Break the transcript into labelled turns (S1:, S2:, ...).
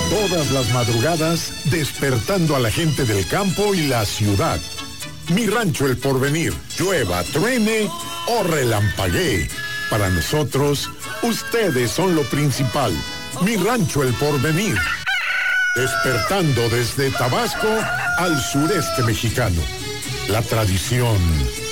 S1: Todas las madrugadas, despertando a la gente del campo y la ciudad. Mi Rancho El Porvenir, llueva, truene o relampaguee. Para nosotros, ustedes son lo principal. Mi Rancho El Porvenir. Despertando desde Tabasco al sureste mexicano. La tradición